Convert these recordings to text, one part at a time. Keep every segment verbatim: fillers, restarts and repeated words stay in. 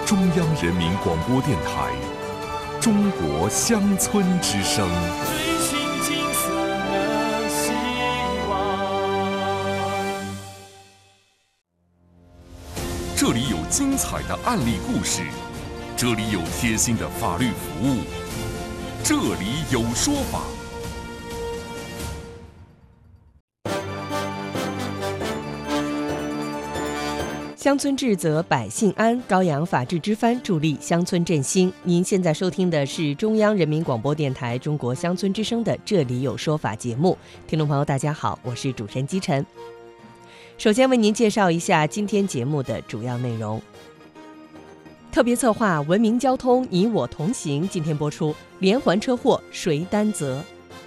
中央人民广播电台中国乡村之声。 追寻金色的希望。 这里有精彩的案例故事，这里有贴心的法律服务，这里有说法。 乡村治则百姓安，高扬法治之帆，助力乡村振兴。您现在收听的是中央人民广播电台中国乡村之声的《这里有说法》节目。听众朋友大家好，我是主持人姬晨。首先为您介绍一下今天节目的主要内容。特别策划文明交通你我同行，今天播出，连环车祸谁担责？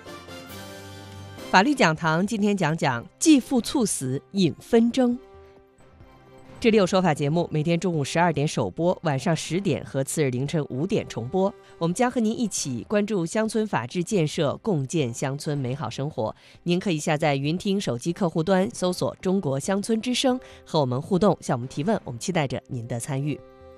法律讲堂今天讲讲继父猝死引纷争。这里有说法节目每天中午十二点首播，晚上十点和次日凌晨五点重播。我们将和您一起关注乡村法治建设，共建乡村美好生活。您可以下载云听手机客户端，搜索中国乡村之声，和我们互动，向我们提问，我们期待着您的参与。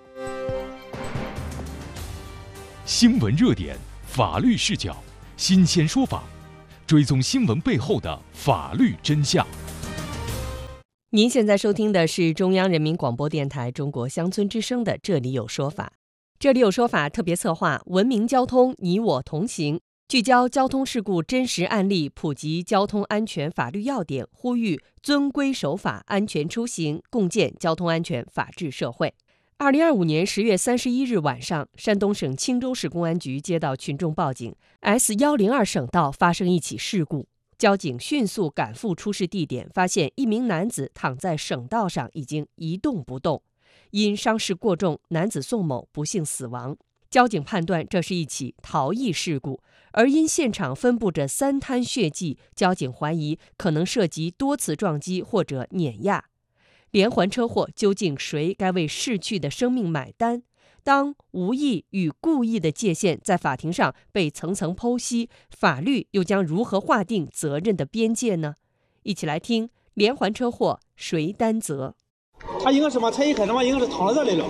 新闻热点，法律视角，新鲜说法，追踪新闻背后的法律真相。 您现在收听的是中央人民广播电台中国乡村之声的《这里有说法》。这里有说法特别策划文明交通你我同行，聚焦交通事故真实案例，普及交通安全法律要点，呼吁遵规守法，安全出行，共建交通安全法治社会。二零二五年十月三十一日晚上，山东省青州市公安局接到群众报警 ，S 一零二省道发生一起事故。交警迅速赶赴出事地点，发现一名男子躺在省道上，已经一动不动。因伤势过重，男子宋某不幸死亡。交警判断这是一起逃逸事故，而因现场分布着三滩血迹，交警怀疑可能涉及多次撞击或者碾压。连环车祸究竟谁该为逝去的生命买单？当无意与故意的界限在法庭上被层层剖析，法律又将如何划定责任的边界呢？一起来听连环车祸谁担责？ 他应该什么？他一开始嘛，应该是躺在这里了。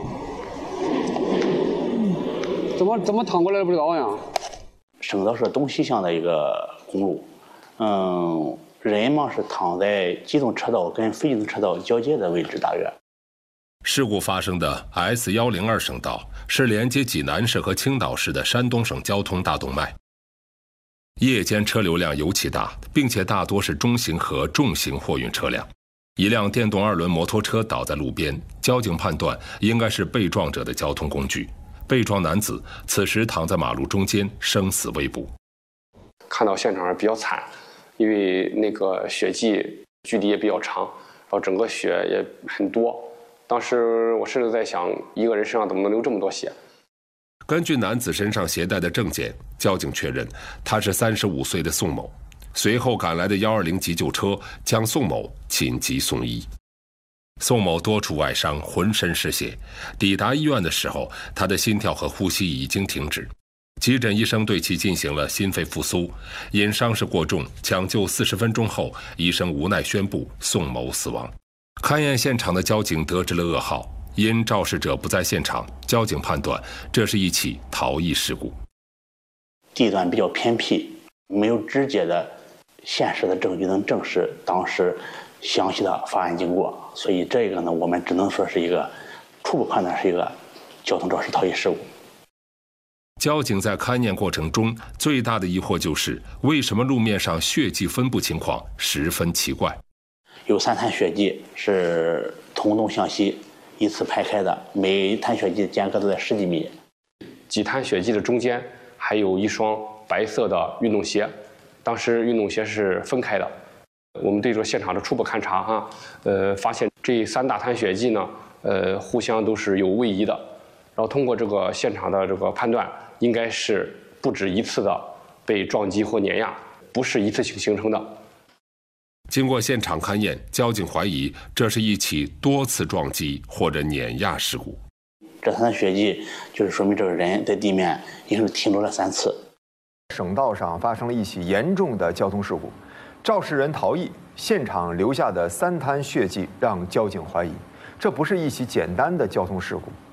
怎么怎么躺过来不知道呀？ 省道是东西向的一个公路，嗯，人嘛是躺在机动车道跟非机动车道交界的位置，大约。 事故发生的 S 一零二省道是连接济南市和青岛市的山东省交通大动脉。夜间车流量尤其大，并且大多是中型和重型货运车辆。一辆电动二轮摩托车倒在路边，交警判断应该是被撞者的交通工具。被撞男子此时躺在马路中间，生死未卜。 看到现场比较惨，因为那个血迹距离也比较长，然后整个血也很多。当时我甚至在想，一个人身上怎么能流这么多血？ 根据男子身上携带的证件，交警确认他是三十五岁的宋某。随后赶来的一二零急救车将宋某紧急送医。宋某多处外伤，浑身是血。抵达医院的时候，他的心跳和呼吸已经停止。急诊医生对其进行了心肺复苏，因伤势过重，抢救四十分钟后，医生无奈宣布宋某死亡。勘验现场的交警得知了噩耗，因肇事者不在现场，交警判断这是一起逃逸事故。 地段比较偏僻，没有直接的现实的证据能证实当时详细的发案经过，所以这个呢，我们只能说是一个初步判断是一个交通肇事逃逸事故。 交警在勘验过程中最大的疑惑就是，为什么路面上血迹分布情况十分奇怪？ 有三滩血迹是从东向西依次排开的，每滩血迹间隔都在十几米。 几滩血迹的中间还有一双白色的运动鞋，当时运动鞋是分开的。我们对这现场的初步勘查哈，呃，发现这三大滩血迹呢，呃，互相都是有位移的。然后通过这个现场的这个判断，应该是不止一次的被撞击或碾压，不是一次性形成的。 经过现场勘验，交警怀疑这是一起多次撞击或者碾压事故。 这三血迹就是说明这个人在地面应该是停留了三次。 省道上发生了一起严重的交通事故，肇事人逃逸，现场留下的三滩血迹让交警怀疑，这不是一起简单的交通事故，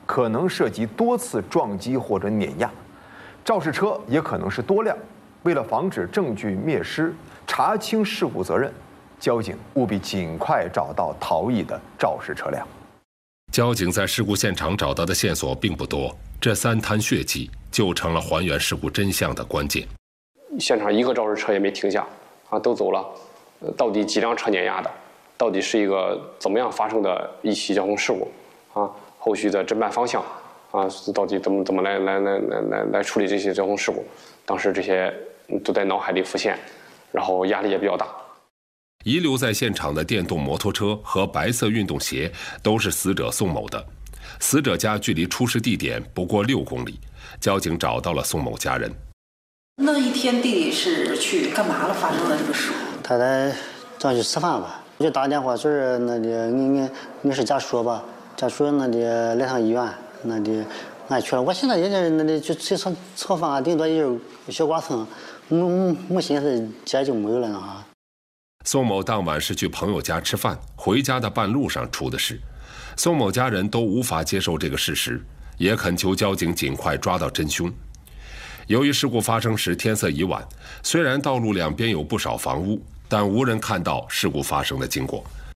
可能涉及多次撞击或者碾压，肇事车也可能是多辆。为了防止证据灭失，查清事故责任，交警务必尽快找到逃逸的肇事车辆。 交警在事故现场找到的线索并不多，这三滩血迹就成了还原事故真相的关键。 现场一个肇事车也没停下，啊，都走了。到底几辆车碾压的？到底是一个怎么样发生的一起交通事故？啊，后续的侦办方向，啊，到底怎么怎么来来来来来来处理这些交通事故？当时这些都在脑海里浮现，然后压力也比较大。 遗留在现场的电动摩托车和白色运动鞋都是死者宋某的。死者家距离出事地点不过六公里，交警找到了宋某家人。 那一天弟弟是去干嘛了？发生了这个事故？ 他在上去吃饭吧，我就打电话说是那里你你你是家属吧？家属那里来趟医院，那里俺去了。我现在也是那里就吃吃吃饭，顶多也就小剐蹭，没没心思家就没有了啊。 宋某当晚是去朋友家吃饭，回家的半路上出的事。宋某家人都无法接受这个事实，也恳求交警尽快抓到真凶。由于事故发生时天色已晚，虽然道路两边有不少房屋，但无人看到事故发生的经过，